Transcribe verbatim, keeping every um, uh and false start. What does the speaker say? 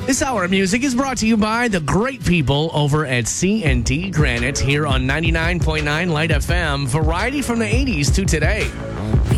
This hour of music is brought to you by the great people over at C and D Granite here on ninety-nine point nine Light F M. Variety from the eighties to today.